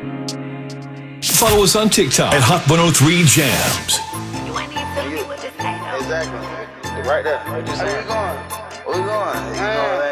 Follow us on TikTok at Hot 103 Jams. You ain't even feel me with this thing. Exactly. Right there. Where you going? Where you going? You know